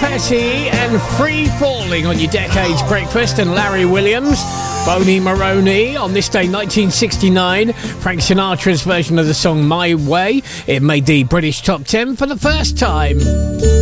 Petty and Free Falling on your Decades Breakfast, and Larry Williams, Boney Maroney on this day 1969. Frank Sinatra's version of the song My Way. It made the British top 10 for the first time.